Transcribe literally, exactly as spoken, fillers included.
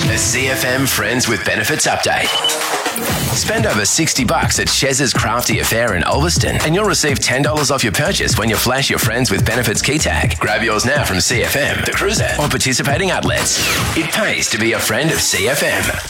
A C F M Friends with Benefits update. Spend over sixty bucks at Chez's Crafty Affair in Ulverston and you'll receive ten dollars off your purchase when you flash your Friends with Benefits key tag. Grab yours now from C F M, The Cruiser, or participating outlets. It pays to be a friend of C F M.